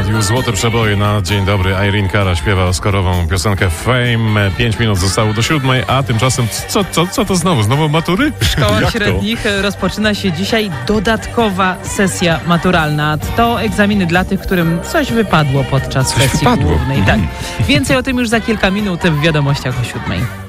radiu Złote Przeboje na dzień dobry. Irene Cara śpiewa oscarową piosenkę Fame. 5 minut zostało do 7, a tymczasem co to znowu? Znowu matury? W szkołach Jak średnich rozpoczyna się dzisiaj dodatkowa sesja maturalna. To egzaminy dla tych, którym coś wypadło podczas sesji głównej. Tak. Więcej o tym już za kilka minut w wiadomościach o 7.